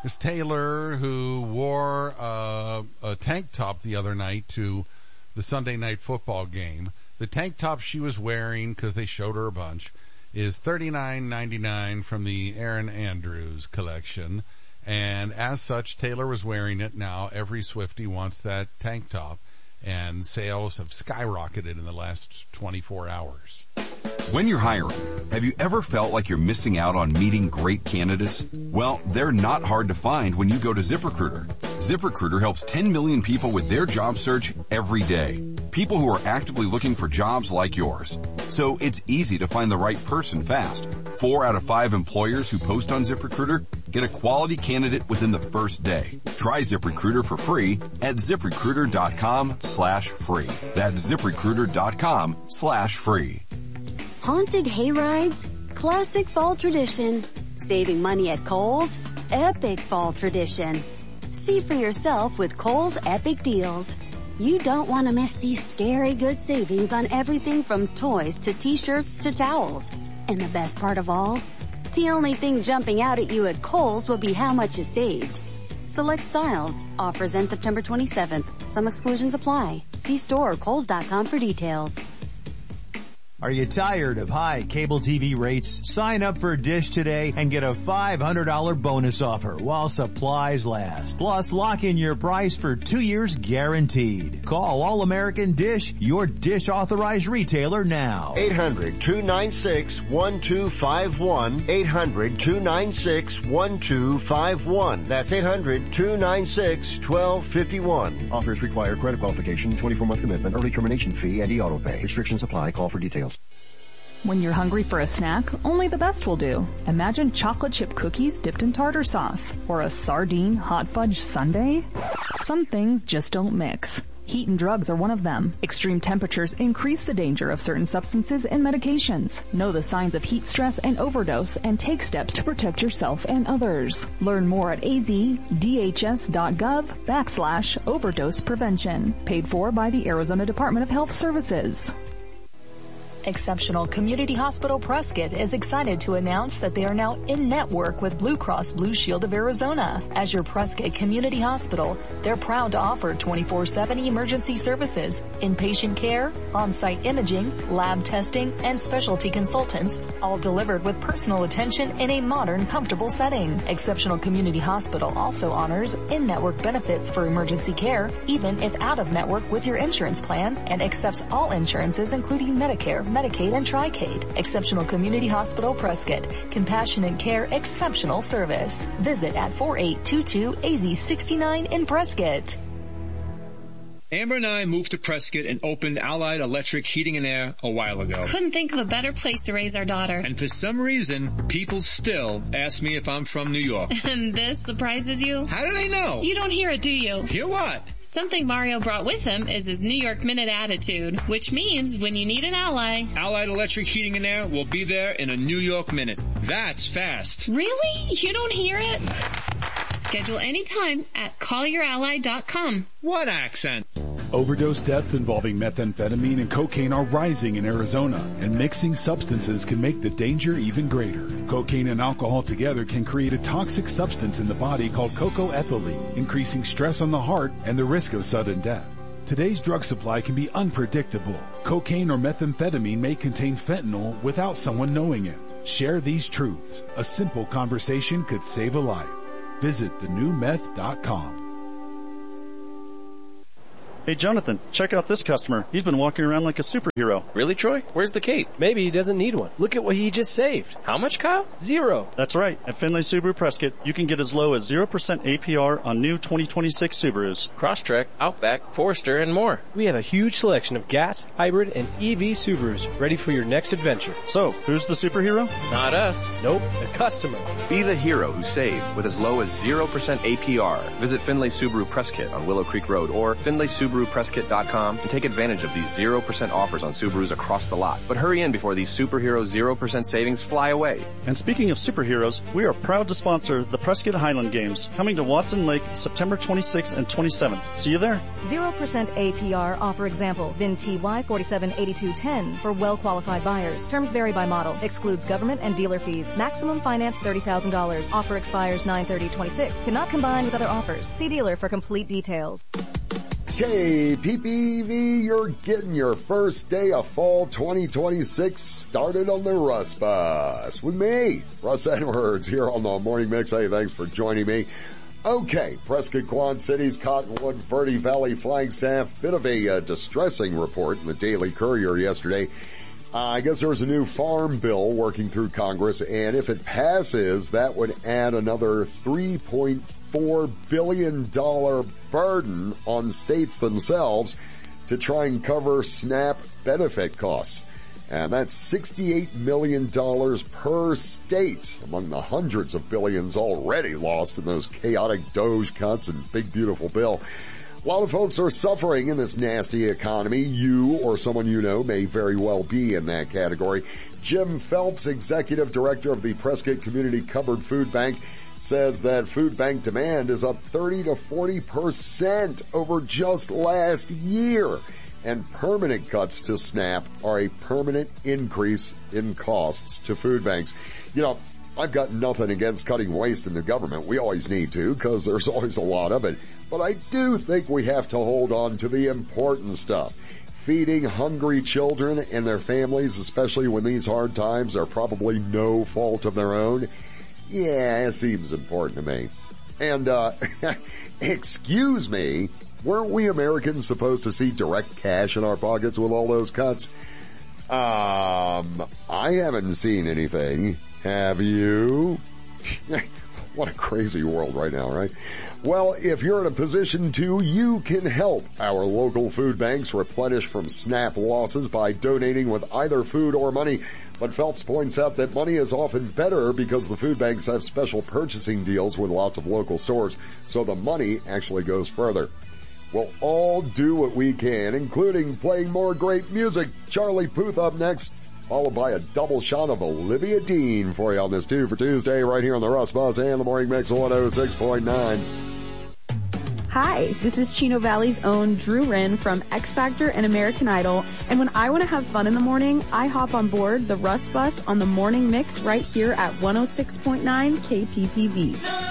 Miss Taylor, who wore a tank top the other night to the Sunday night football game. The tank top she was wearing, because they showed her a bunch, is $39.99 from the Erin Andrews collection. And as such, Taylor was wearing it. Now every Swiftie wants that tank top, and sales have skyrocketed in the last 24 hours. When you're hiring, have you ever felt like you're missing out on meeting great candidates? Well, they're not hard to find when you go to ZipRecruiter. ZipRecruiter helps 10 million people with their job search every day. People who are actively looking for jobs like yours. So it's easy to find the right person fast. 4 out of 5 employers who post on ZipRecruiter get a quality candidate within the first day. Try ZipRecruiter for free at ZipRecruiter.com/free. That's ZipRecruiter.com/free. Haunted hayrides, classic fall tradition. Saving money at Kohl's, epic fall tradition. See for yourself with Kohl's Epic Deals. You don't want to miss these scary good savings on everything from toys to t-shirts to towels. And the best part of all, the only thing jumping out at you at Kohl's will be how much you saved. Select styles. Offers end September 27th. Some exclusions apply. See store or Kohls.com for details. Are you tired of high cable TV rates? Sign up for Dish today and get a $500 bonus offer while supplies last. Plus, lock in your price for 2 years guaranteed. Call All American Dish, your Dish authorized retailer now. 800-296-1251. 800-296-1251. That's 800-296-1251. Offers require credit qualification, 24-month commitment, early termination fee, and e-auto pay. Restrictions apply. Call for details. When you're hungry for a snack, only the best will do. Imagine chocolate chip cookies dipped in tartar sauce, or a sardine hot fudge sundae. Some things just don't mix. Heat and drugs are one of them. Extreme temperatures increase the danger of certain substances and medications. Know the signs of heat stress and overdose and take steps to protect yourself and others. Learn more at azdhs.gov/overdose prevention. Paid for by the Arizona Department of Health Services. Exceptional Community Hospital Prescott is excited to announce that they are now in network with Blue Cross Blue Shield of Arizona. As your Prescott Community Hospital, they're proud to offer 24/7 emergency services, inpatient care, on-site imaging, lab testing, and specialty consultants, all delivered with personal attention in a modern, comfortable setting. Exceptional Community Hospital also honors in-network benefits for emergency care, even if out-of-network with your insurance plan, and accepts all insurances including Medicare, Medicaid, and Tricade. Exceptional Community Hospital Prescott. Compassionate care, exceptional service. Visit at 4822 AZ69 in Prescott. Amber and I moved to Prescott and opened Allied Electric Heating and Air a while ago. Couldn't think of a better place to raise our daughter. And for some reason, people still ask me if I'm from New York. And this surprises you? How do they know? You don't hear it, do you? Hear what? Something Mario brought with him is his New York Minute attitude, which means when you need an ally, Allied Electric Heating and Air will be there in a New York minute. That's fast. Really? You don't hear it? Schedule anytime at callyourally.com. What accent? Overdose deaths involving methamphetamine and cocaine are rising in Arizona, and mixing substances can make the danger even greater. Cocaine and alcohol together can create a toxic substance in the body called cocoethylene, increasing stress on the heart and the risk of sudden death. Today's drug supply can be unpredictable. Cocaine or methamphetamine may contain fentanyl without someone knowing it. Share these truths. A simple conversation could save a life. Visit thenewmeth.com. Hey, Jonathan, check out this customer. He's been walking around like a superhero. Really, Troy? Where's the cape? Maybe he doesn't need one. Look at what he just saved. How much, Kyle? 0. That's right. At Finley Subaru Prescott, you can get as low as 0% APR on new 2026 Subarus. Crosstrek, Outback, Forester, and more. We have a huge selection of gas, hybrid, and EV Subarus ready for your next adventure. So, who's the superhero? Not us. Nope, the customer. Be the hero who saves with as low as 0% APR. Visit Finley Subaru Prescott on Willow Creek Road or Finley Subaru SubaruPrescott.com and take advantage of these 0% offers on Subarus across the lot. But hurry in before these superhero 0% savings fly away. And speaking of superheroes, we are proud to sponsor the Prescott Highland Games, coming to Watson Lake September 26th and 27th. See you there. 0% APR offer example, VIN TY 478210 for well-qualified buyers. Terms vary by model. Excludes government and dealer fees. Maximum finance $30,000. Offer expires 9/30/26. Cannot combine with other offers. See dealer for complete details. KPPV, you're getting your first day of fall 2026 started on the Russ Bus with me, Russ Edwards, here on the Morning Mix. Hey, thanks for joining me. Okay, Prescott, Quad Cities, Cottonwood, Verde Valley, Flagstaff, bit of a distressing report in the Daily Courier yesterday. I guess there's a new farm bill working through Congress, and if it passes, that would add another $3.4 billion burden on states themselves to try and cover SNAP benefit costs. And that's $68 million per state among the hundreds of billions already lost in those chaotic DOGE cuts and big beautiful bill. A lot of folks are suffering in this nasty economy. You or someone you know may very well be in that category. Jim Phelps, Executive Director of the Prescott Community Cupboard Food Bank, says that food bank demand is up 30 to 40% over just last year. And permanent cuts to SNAP are a permanent increase in costs to food banks. You know, I've got nothing against cutting waste in the government. We always need to, because there's always a lot of it. But I do think we have to hold on to the important stuff. Feeding hungry children and their families, especially when these hard times are probably no fault of their own. Yeah, it seems important to me. And, excuse me, weren't we Americans supposed to see direct cash in our pockets with all those cuts? I haven't seen anything. Have you? What a crazy world right now, right? Well, if you're in a position to, you can help our local food banks replenish from SNAP losses by donating with either food or money. But Phelps points out that money is often better because the food banks have special purchasing deals with lots of local stores, so the money actually goes further. We'll all do what we can, including playing more great music. Charlie Puth up next, followed by a double shot of Olivia Dean for you on this 2 for Tuesday right here on the Russ Bus and the Morning Mix 106.9. Hi, this is Chino Valley's own Drew Wren from X Factor and American Idol, and when I want to have fun in the morning, I hop on board the Russ Bus on the Morning Mix right here at 106.9 KPPV.